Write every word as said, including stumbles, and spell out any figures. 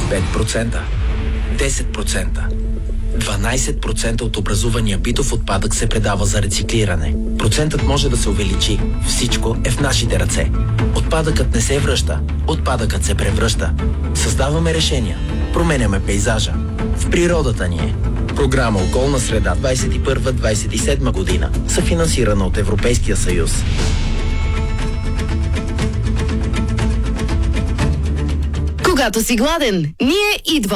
пет процента, десет процента, дванайсет процента от образувания битов отпадък се предава за рециклиране. Процентът може да се увеличи. Всичко е в нашите ръце. Отпадъкът не се връща. Отпадъкът се превръща. Създаваме решения. Променяме пейзажа. В природата ни е. Програма Околна среда двайсет и първа - двайсет и седма година. Съфинансирана от Европейския съюз. Когато си гладен, ние идваме.